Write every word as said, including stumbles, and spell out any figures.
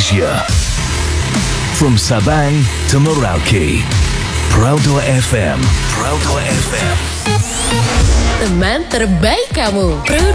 Indonesia. From Sabang to Merauke, Proudhoi F M, Proudhoi F M. Teman terbaik kamu, Proudhoi.